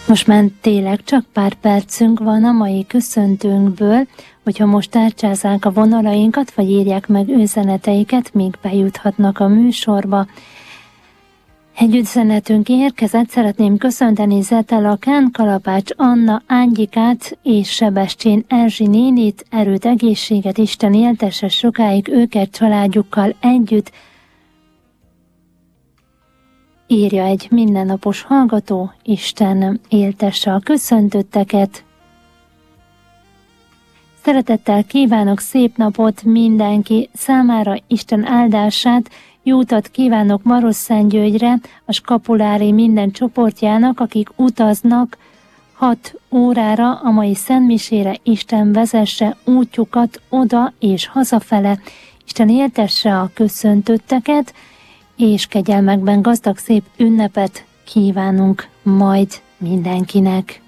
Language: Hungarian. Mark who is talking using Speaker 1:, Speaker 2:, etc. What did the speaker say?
Speaker 1: Most már tényleg csak pár percünk van a mai köszöntőnkből, hogyha most tárcsázzák a vonalainkat, vagy írják meg üzeneteiket, még bejuthatnak a műsorba. Egy üzenetünk érkezett, szeretném köszönteni Zetelakán, Kalapács Anna, Ángyikát és Sebestyén Erzsi nénit, erőt, egészséget, Isten éltesse sokáig őket családjukkal együtt, írja egy mindennapos hallgató, Isten éltesse a köszöntötteket. Szeretettel kívánok szép napot mindenki számára, Isten áldását, jó utat kívánok Marosszentgyörgyre, a skapulári minden csoportjának, akik utaznak 6 órára a mai szentmisére, Isten vezesse útjukat oda és hazafele, Isten éltesse a köszöntötteket, és kegyelmekben gazdag szép ünnepet kívánunk majd mindenkinek.